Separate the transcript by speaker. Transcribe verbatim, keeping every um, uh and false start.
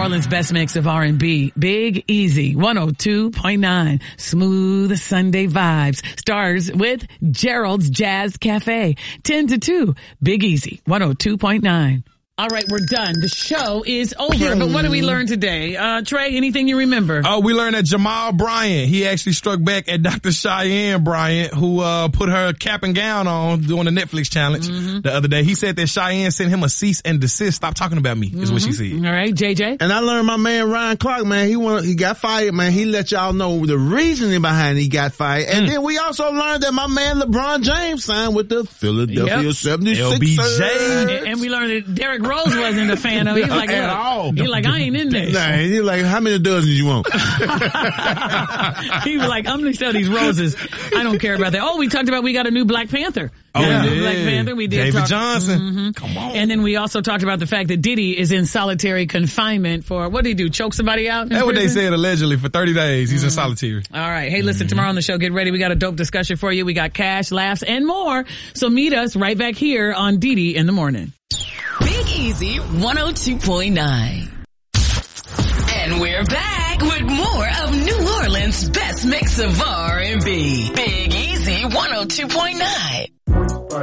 Speaker 1: Orleans' best mix of R and B. Big Easy, one oh two point nine. Smooth Sunday vibes. Stars with Gerald's Jazz Cafe. ten to two. Big Easy, one oh two point nine. All right, we're done. The show is over. But what did we learn today? Uh, Trey, anything you remember?
Speaker 2: Oh, we learned that Jamal Bryant, he actually struck back at Doctor Cheyenne Bryant, who uh put her cap and gown on doing the Netflix challenge mm-hmm. the other day. He said that Cheyenne sent him a cease and desist. Stop talking about me, mm-hmm. is what she said.
Speaker 1: All right, J J.
Speaker 3: And I learned my man Ryan Clark, man, he went, he got fired, man. He let y'all know the reasoning behind he got fired. And mm. then we also learned that my man LeBron James signed with the Philadelphia
Speaker 1: yep.
Speaker 3: seventy-sixers.
Speaker 1: L B J. And we learned that Derrick Rose wasn't a fan of it. He's like, at all. He's like, I ain't in this.
Speaker 3: Nah, he's like, how many dozens you want?
Speaker 1: He was like, I'm going to sell these roses. I don't care about that. Oh, we talked about we got a new Black Panther.
Speaker 2: Oh,
Speaker 1: yeah.
Speaker 2: yeah.
Speaker 1: Black Panther. We did
Speaker 2: David
Speaker 1: talk.
Speaker 2: Johnson.
Speaker 1: Mm-hmm.
Speaker 2: Come on.
Speaker 1: And then we also talked about the fact that Diddy is in solitary confinement for, what did he do? Choke somebody out?
Speaker 2: That's what they said allegedly. For thirty days, he's mm-hmm. in solitary.
Speaker 1: All right. Hey, listen, mm-hmm. tomorrow on the show, get ready. We got a dope discussion for you. We got cash, laughs, and more. So meet us right back here on Didi in the Morning.
Speaker 4: Big Easy one oh two point nine. And we're back with more of New Orleans' best mix of R and B. Big Easy one oh two point nine.